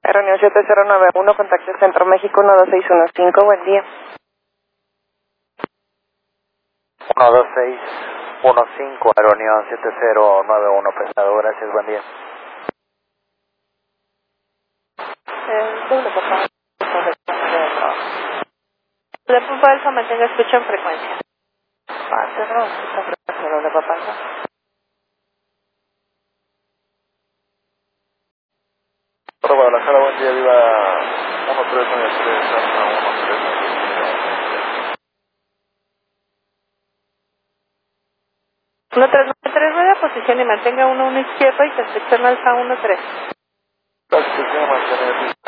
Reunión 7091, contacto Centro México 12615, buen día. 12615, Reunión 7091, pesado, gracias, buen día. Doble papá. Le papá alfa mantenga escucha en frecuencia. Cerro, escucha frecuencia, doble papá alfa. Para Guadalajara, buen día, viva 1393, hasta 1393, vaya a posición y mantenga 11 izquierdo y construcción alfa 13. 13. La situación mantener